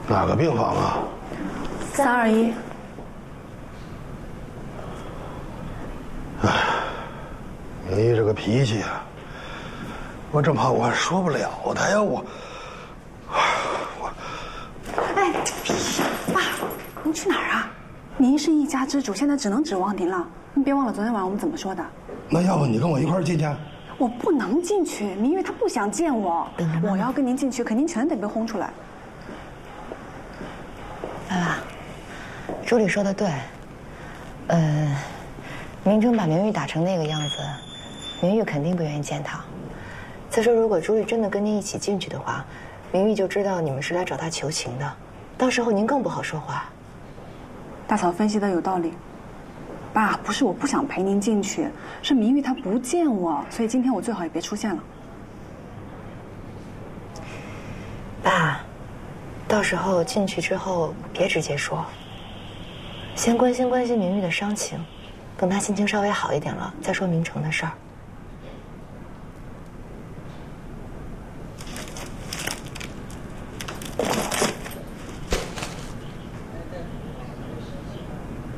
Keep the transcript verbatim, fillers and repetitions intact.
哪个病房啊？ 三二一。 哎，明玉这个脾气啊，我真怕我说不了他呀，我。我。 哎，爸，您去哪儿啊？您是一家之主，现在只能指望您了。您别忘了昨天晚上我们怎么说的。 那要不你跟我一块儿进去？ 我不能进去，明玉她不想见我。我要跟您进去，肯定全得被轰出来。 爸爸，朱莉说的对。呃，明成把明玉打成那个样子，明玉肯定不愿意见他。再说，如果朱莉真的跟您一起进去的话，明玉就知道你们是来找他求情的，到时候您更不好说话。 大嫂分析的有道理。爸，不是我不想陪您进去，是明玉她不见我，所以今天我最好也别出现了。 爸，到时候进去之后别直接说，先关心关心明玉的伤情，等她心情稍微好一点了再说明成的事儿。